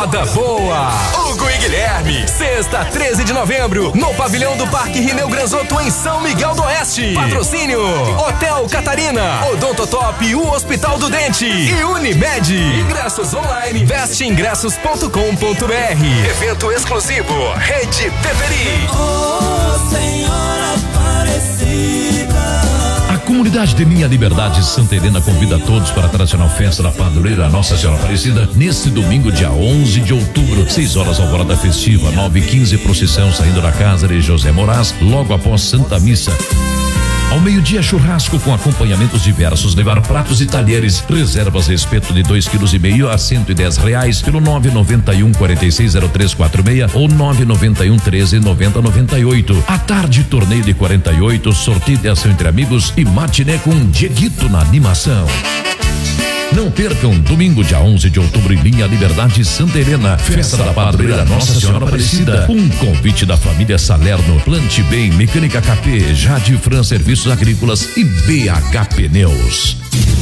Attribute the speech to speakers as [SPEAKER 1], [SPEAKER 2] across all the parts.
[SPEAKER 1] Moda boa. Hugo e Guilherme. Sexta, 13 de novembro, no pavilhão do Parque Rineu Granzotto, em São Miguel do Oeste. Patrocínio: Hotel Catarina, Odontotop, o Hospital do Dente e Unimed. Ingressos online, vesteingressos.com.br. Evento exclusivo, Rede Peperi.
[SPEAKER 2] Oh, Senhora Aparecida.
[SPEAKER 3] A comunidade de Minha Liberdade Santa Helena convida a todos para a tradicional festa da padroeira Nossa Senhora Aparecida neste domingo, dia 11 de outubro, 6 horas alvorada festiva, 9h15 procissão saindo da casa de José Moraes, logo após Santa Missa. Ao meio-dia, churrasco com acompanhamentos diversos, levar pratos e talheres, reservas espeto de 2,5 kg a R$110 pelo 991-460346 ou 991-13-9098. À tarde, torneio de 48, sorteio de ação entre amigos e matiné com Dieguito na animação. Não percam, domingo, dia 11 de outubro, em Minha Liberdade Santa Helena, festa da padroeira Nossa Senhora Aparecida. Um convite da família Salerno, Plante Bem, Mecânica KP, Jade Fran Serviços Agrícolas e BH Pneus.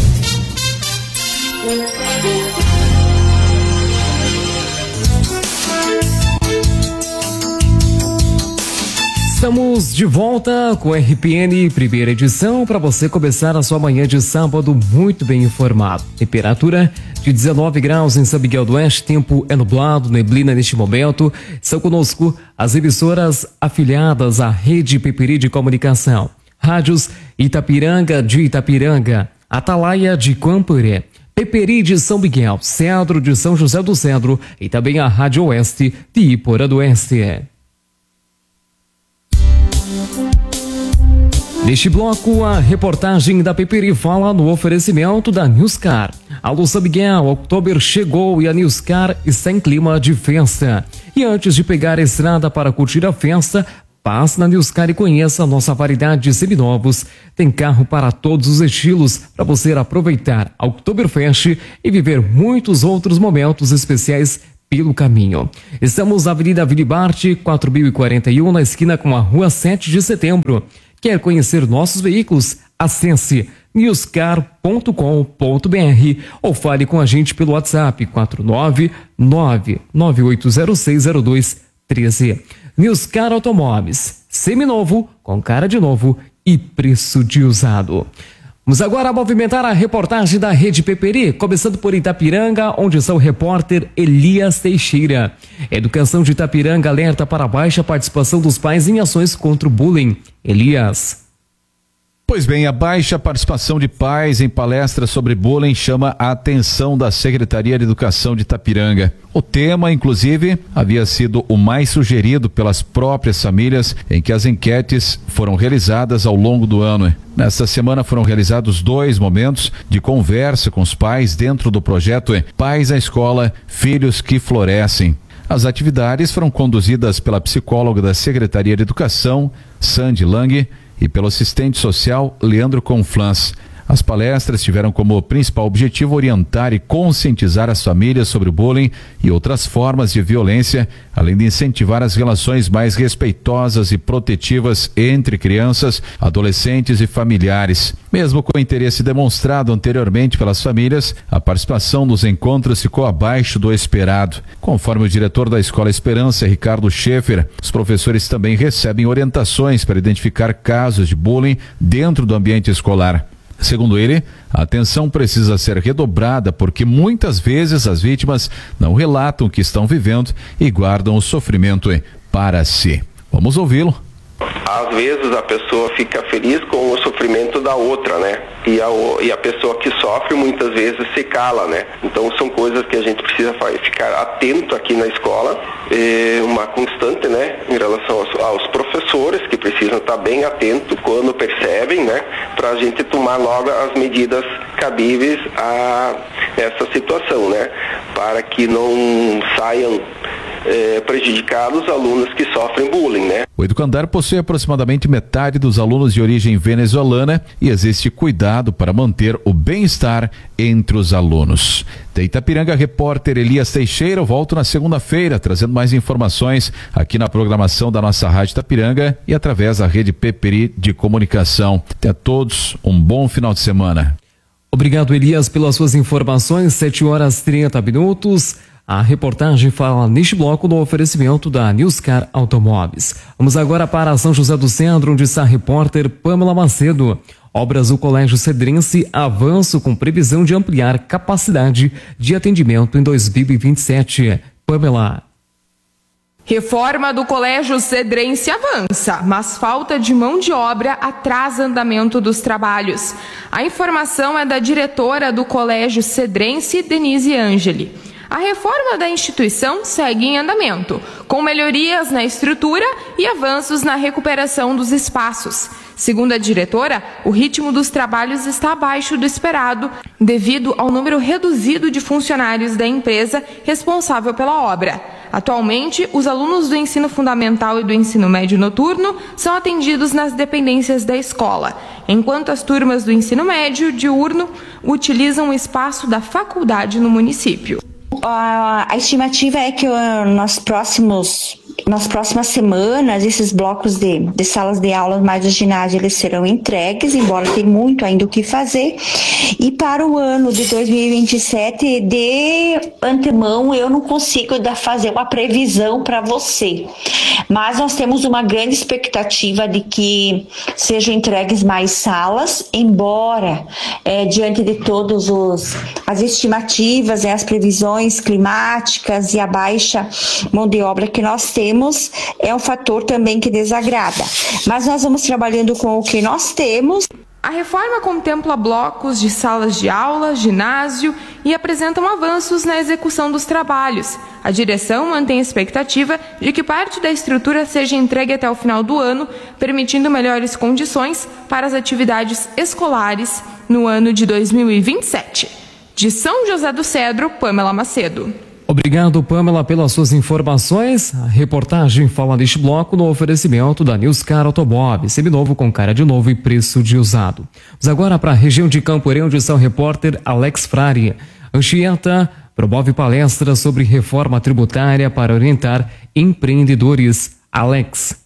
[SPEAKER 4] Estamos de volta com RPN, primeira edição, para você começar a sua manhã de sábado muito bem informado. Temperatura de 19 graus em São Miguel do Oeste, tempo é nublado, neblina neste momento. Estão conosco as emissoras afiliadas à Rede Peperi de Comunicação. Rádios Itapiranga de Itapiranga, Atalaia de Quampuré, Peperi de São Miguel, Cedro de São José do Cedro e também a Rádio Oeste de Iporã do Oeste. Neste bloco, a reportagem da Peperi fala no oferecimento da Newscar. Alô São Miguel, outubro chegou e a Newscar está em clima de festa. E antes de pegar a estrada para curtir a festa, passe na Newscar e conheça a nossa variedade de seminovos. Tem carro para todos os estilos para você aproveitar a Oktoberfest e viver muitos outros momentos especiais pelo caminho. Estamos na Avenida Vili Bart, 4041, na esquina com a Rua 7 de Setembro. Quer conhecer nossos veículos? Acesse newscar.com.br ou fale com a gente pelo WhatsApp 499-98060213. Newscar Automóveis, seminovo, com cara de novo e preço de usado. Vamos agora movimentar a reportagem da Rede Peperi, começando por Itapiranga, onde está o repórter Elias Teixeira. Educação de Itapiranga alerta para a baixa participação dos pais em ações contra o bullying. Elias.
[SPEAKER 5] Pois bem, a baixa participação de pais em palestras sobre bullying chama a atenção da Secretaria de Educação de Itapiranga. O tema, inclusive, havia sido o mais sugerido pelas próprias famílias em que as enquetes foram realizadas ao longo do ano. Nesta semana foram realizados 2 momentos de conversa com os pais dentro do projeto Pais à Escola, Filhos que Florescem. As atividades foram conduzidas pela psicóloga da Secretaria de Educação, Sandy Lang, e pelo assistente social Leandro Conflans. As palestras tiveram como principal objetivo orientar e conscientizar as famílias sobre o bullying e outras formas de violência, além de incentivar as relações mais respeitosas e protetivas entre crianças, adolescentes e familiares. Mesmo com o interesse demonstrado anteriormente pelas famílias, a participação nos encontros ficou abaixo do esperado. Conforme o diretor da Escola Esperança, Ricardo Schaefer, os professores também recebem orientações para identificar casos de bullying dentro do ambiente escolar. Segundo ele, a atenção precisa ser redobrada porque muitas vezes as vítimas não relatam o que estão vivendo e guardam o sofrimento para si. Vamos ouvi-lo.
[SPEAKER 6] Às vezes a pessoa fica feliz com o sofrimento da outra, né? E a pessoa que sofre muitas vezes se cala, né? Então são coisas que a gente precisa ficar atento aqui na escola, uma constante, né? Em relação aos professores que precisam estar bem atentos quando percebem, né? Para a gente tomar logo as medidas cabíveis a essa situação, né? Para que não saiam prejudicados alunos que sofrem bullying, né?
[SPEAKER 5] O Educandar possui aproximadamente metade dos alunos de origem venezuelana e existe cuidado para manter o bem-estar entre os alunos. De Itapiranga, repórter Elias Teixeira. Eu volto na segunda-feira trazendo mais informações aqui na programação da nossa Rádio Itapiranga e através da Rede Peperi de Comunicação. Até a todos, um bom final de semana.
[SPEAKER 4] Obrigado, Elias, pelas suas informações. 7h30. A reportagem fala neste bloco no oferecimento da Newscar Automóveis. Vamos agora para São José do Cedro, onde está a repórter Pamela Macedo. Obras do Colégio Cedrense avançam com previsão de ampliar capacidade de atendimento em 2027. Pamela.
[SPEAKER 7] Reforma do Colégio Cedrense avança, mas falta de mão de obra atrasa andamento dos trabalhos. A informação é da diretora do Colégio Cedrense, Denise Angeli. A reforma da instituição segue em andamento, com melhorias na estrutura e avanços na recuperação dos espaços. Segundo a diretora, o ritmo dos trabalhos está abaixo do esperado, devido ao número reduzido de funcionários da empresa responsável pela obra. Atualmente, os alunos do ensino fundamental e do ensino médio noturno são atendidos nas dependências da escola, enquanto as turmas do ensino médio diurno utilizam o espaço da faculdade no município.
[SPEAKER 8] A estimativa é que nas próximas semanas, esses blocos de salas de aula mais do ginásio, eles serão entregues, embora tenha muito ainda o que fazer. E para o ano de 2027, de antemão, eu não consigo fazer uma previsão para você. Mas nós temos uma grande expectativa de que sejam entregues mais salas, embora, diante de todas as estimativas, as previsões climáticas e a baixa mão de obra que nós temos, é um fator também que desagrada. Mas nós vamos trabalhando com o que nós temos.
[SPEAKER 7] A reforma contempla blocos de salas de aula, ginásio e apresentam avanços na execução dos trabalhos. A direção mantém a expectativa de que parte da estrutura seja entregue até o final do ano, permitindo melhores condições para as atividades escolares no ano de 2027. De São José do Cedro, Pamela Macedo.
[SPEAKER 4] Obrigado, Pamela, pelas suas informações. A reportagem fala neste bloco no oferecimento da Newscar Automóveis, seminovo com cara de novo e preço de usado. Vamos agora para a região de Camporém, onde está o repórter Alex Frari. Anchieta promove palestra sobre reforma tributária para orientar empreendedores. Alex.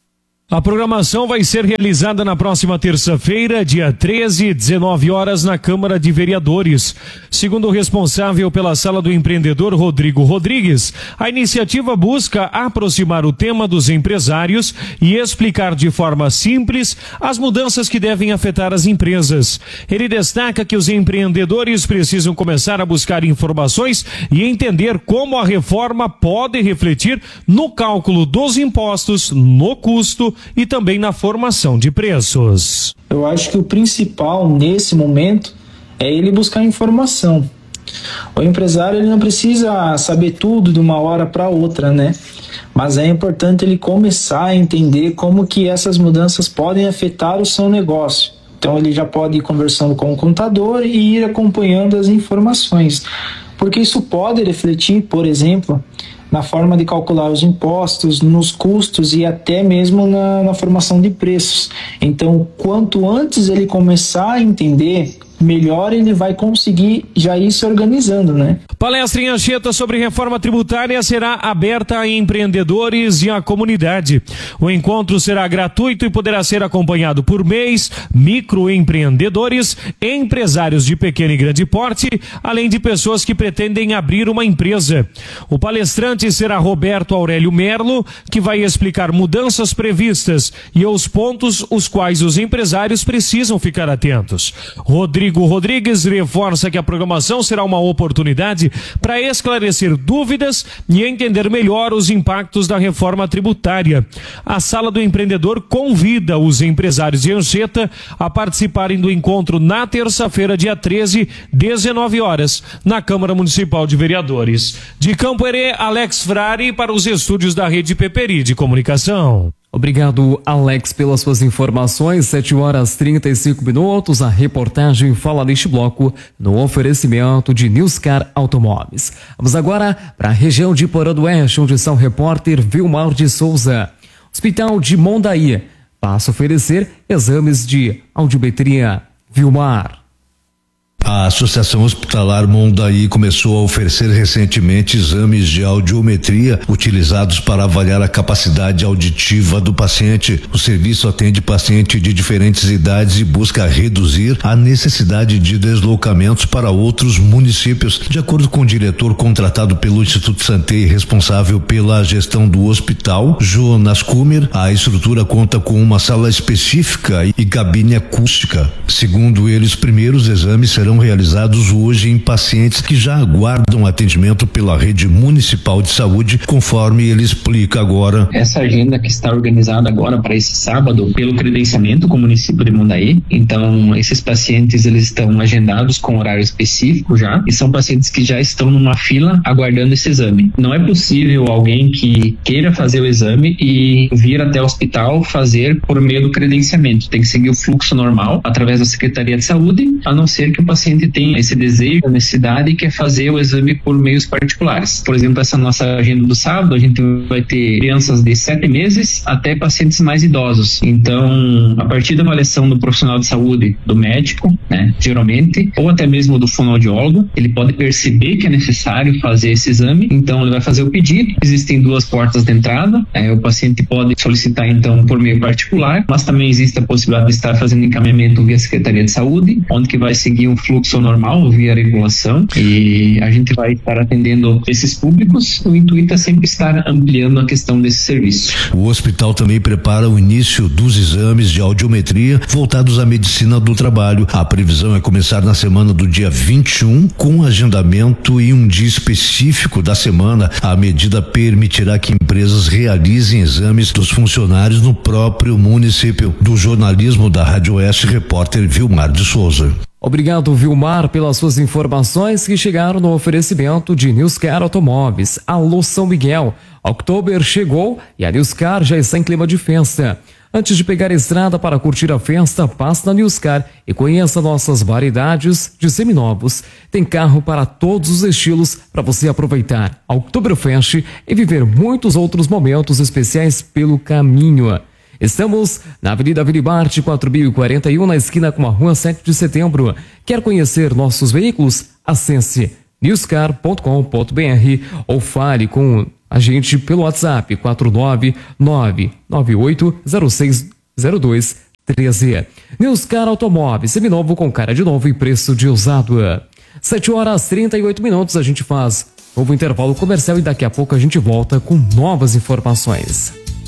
[SPEAKER 9] A programação vai ser realizada na próxima terça-feira, dia 13, 19 horas, na Câmara de Vereadores. Segundo o responsável pela Sala do Empreendedor, Rodrigo Rodrigues, a iniciativa busca aproximar o tema dos empresários e explicar de forma simples as mudanças que devem afetar as empresas. Ele destaca que os empreendedores precisam começar a buscar informações e entender como a reforma pode refletir no cálculo dos impostos, no custo e também na formação de preços.
[SPEAKER 10] Eu acho que o principal nesse momento é ele buscar informação. O empresário ele não precisa saber tudo de uma hora para outra, né? Mas é importante ele começar a entender como que essas mudanças podem afetar o seu negócio. Então ele já pode ir conversando com o contador e ir acompanhando as informações. Porque isso pode refletir, por exemplo, na forma de calcular os impostos, nos custos e até mesmo na formação de preços. Então, quanto antes ele começar a entender, melhor ele vai conseguir já ir se organizando, né?
[SPEAKER 9] Palestra em Anchieta sobre reforma tributária será aberta a empreendedores e à comunidade. O encontro será gratuito e poderá ser acompanhado por MEIs, microempreendedores, empresários de pequeno e grande porte, além de pessoas que pretendem abrir uma empresa. O palestrante será Roberto Aurélio Merlo, que vai explicar mudanças previstas e os pontos os quais os empresários precisam ficar atentos. Rodrigo Rodrigues reforça que a programação será uma oportunidade para esclarecer dúvidas e entender melhor os impactos da reforma tributária. A Sala do Empreendedor convida os empresários de Anchieta a participarem do encontro na terça-feira, dia 13, 19 horas, na Câmara Municipal de Vereadores. De Campo Herê, Alex Frari para os estúdios da Rede Peperi de Comunicação.
[SPEAKER 4] Obrigado, Alex, pelas suas informações. 7h35. A reportagem fala neste bloco no oferecimento de Newscar Automóveis. Vamos agora para a região de Porã do Oeste, onde está o repórter Vilmar de Souza. Hospital de Mondaí passa a oferecer exames de audiometria. Vilmar.
[SPEAKER 3] A Associação Hospitalar Mondaí começou a oferecer recentemente exames de audiometria utilizados para avaliar a capacidade auditiva do paciente. O serviço atende paciente de diferentes idades e busca reduzir a necessidade de deslocamentos para outros municípios. De acordo com o diretor contratado pelo Instituto Santei, responsável pela gestão do hospital, Jonas Kumer, a estrutura conta com uma sala específica e cabine acústica. Segundo ele, os primeiros exames serão realizados hoje em pacientes que já aguardam atendimento pela rede municipal de saúde, conforme ele explica agora.
[SPEAKER 11] Essa agenda que está organizada agora para esse sábado pelo credenciamento com o município de Mondaí. Então, esses pacientes eles estão agendados com horário específico já, e são pacientes que já estão numa fila aguardando esse exame. Não é possível alguém que queira fazer o exame e vir até o hospital fazer por meio do credenciamento. Tem que seguir o fluxo normal através da Secretaria de Saúde, a não ser que o paciente tenha esse desejo, a necessidade e quer fazer o exame por meios particulares. Por exemplo, essa nossa agenda do sábado, a gente vai ter crianças de 7 meses até pacientes mais idosos. Então, a partir da avaliação do profissional de saúde, do médico, né, geralmente, ou até mesmo do fonoaudiólogo, ele pode perceber que é necessário fazer esse exame, então ele vai fazer o pedido. Existem 2 portas de entrada, o paciente pode solicitar então por meio particular, mas também existe a possibilidade de estar fazendo encaminhamento via Secretaria de Saúde, onde que vai seguir um fluxo normal via regulação, e a gente vai estar atendendo esses públicos. O intuito é sempre estar ampliando a questão desse serviço.
[SPEAKER 3] O hospital também prepara o início dos exames de audiometria voltados à medicina do trabalho. A previsão é começar na semana do dia 21, com agendamento e um dia específico da semana. A medida permitirá que empresas realizem exames dos funcionários no próprio município. Do jornalismo da Rádio Oeste, repórter Vilmar de Souza.
[SPEAKER 4] Obrigado, Vilmar, pelas suas informações que chegaram no oferecimento de Newscar Automóveis. Alô, São Miguel. Outubro chegou e a Newscar já está em clima de festa. Antes de pegar a estrada para curtir a festa, passe na Newscar e conheça nossas variedades de seminovos. Tem carro para todos os estilos para você aproveitar a Oktoberfest e viver muitos outros momentos especiais pelo caminho. Estamos na Avenida Vilibarte 4041, na esquina com a Rua 7 de Setembro. Quer conhecer nossos veículos? Acesse newscar.com.br ou fale com a gente pelo WhatsApp 49998060213. Newscar Automóveis, seminovo com cara de novo e preço de usado. 7h38, a gente faz novo intervalo comercial e daqui a pouco a gente volta com novas informações.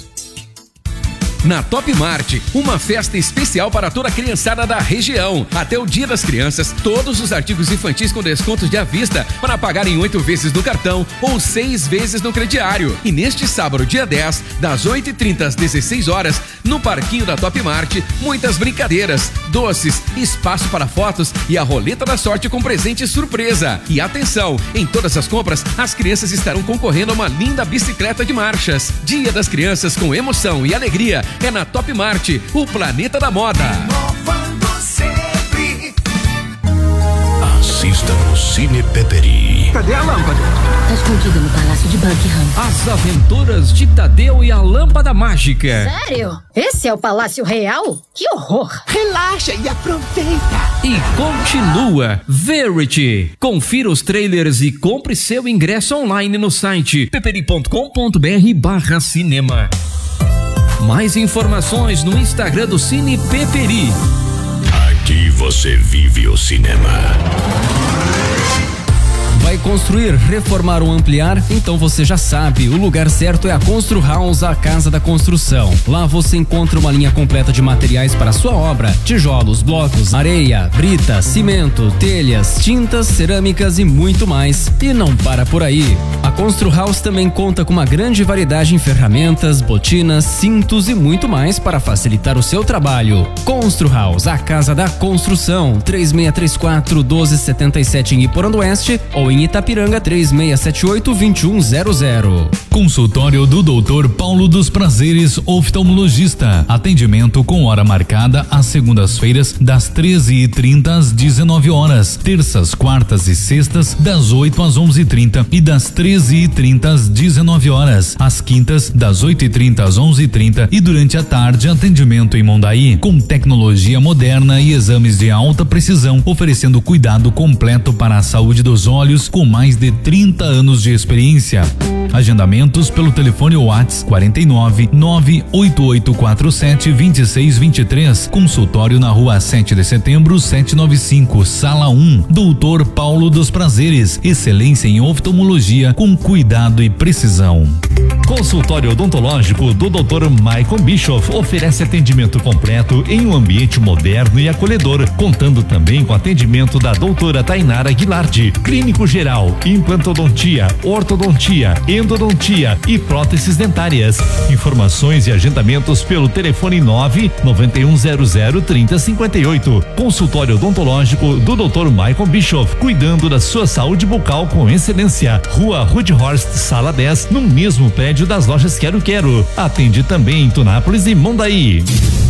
[SPEAKER 1] Na Top Mart, uma festa especial para toda a criançada da região. Até o Dia das Crianças, todos os artigos infantis com descontos de à vista para pagar em 8 vezes no cartão ou 6 vezes no crediário. E neste sábado, dia 10, das 8h30 às 16 horas, no parquinho da Top Mart, muitas brincadeiras, doces, espaço para fotos e a roleta da sorte com presente surpresa. E atenção, em todas as compras, as crianças estarão concorrendo a uma linda bicicleta de marchas. Dia das Crianças com emoção e alegria é na Top Mart, o planeta da moda.
[SPEAKER 2] Inovando sempre.
[SPEAKER 3] Assista no Cine Peperi.
[SPEAKER 12] Cadê a lâmpada?
[SPEAKER 13] Tá escondida no Palácio de Buckingham.
[SPEAKER 1] As Aventuras de Tadeu e a Lâmpada Mágica.
[SPEAKER 13] Sério? Esse é o Palácio Real? Que horror!
[SPEAKER 12] Relaxa e aproveita.
[SPEAKER 1] E continua Verity. Confira os trailers e compre seu ingresso online no site peperi.com.br/cinema. Mais informações no Instagram do Cine Peperi.
[SPEAKER 3] Aqui você vive o cinema.
[SPEAKER 14] Vai construir, reformar ou ampliar? Então você já sabe, o lugar certo é a Constru House, a casa da construção. Lá você encontra uma linha completa de materiais para a sua obra: tijolos, blocos, areia, brita, cimento, telhas, tintas, cerâmicas e muito mais. E não para por aí. A Constru House também conta com uma grande variedade em ferramentas, botinas, cintos e muito mais para facilitar o seu trabalho. Constru House, a casa da construção. 3634-1277 em Iporã do Oeste ou em Itapiranga 3678-2100.
[SPEAKER 3] Consultório do Dr. Paulo dos Prazeres, oftalmologista. Atendimento com hora marcada às segundas-feiras, das 13h30 às 19 horas. Terças, quartas e sextas, das 8 às 11h30 e das 13h30 às 19 horas. Às quintas, das 8h30 às 11h30 e durante a tarde, atendimento em Mondaí, com tecnologia moderna e exames de alta precisão, oferecendo cuidado completo para a saúde dos olhos com mais de 30 anos de experiência. Agendamentos pelo telefone WhatsApp 49 98847 2623. Consultório na rua 7 de setembro 795, sala 1. Doutor Paulo dos Prazeres. Excelência em oftalmologia com cuidado e precisão. Consultório odontológico do Dr. Michael Bischoff oferece atendimento completo em um ambiente moderno e acolhedor, contando também com atendimento da doutora Tainara Guilardi, clínico geral, implantodontia, ortodontia, endodontia e próteses dentárias. Informações e agendamentos pelo telefone 991003058. Consultório odontológico do Dr. Michael Bischoff, cuidando da sua saúde bucal com excelência. Rua Rudhorst, sala 10, no mesmo prédio das lojas Quero Quero. Atende também em Tunápolis e Mondaí.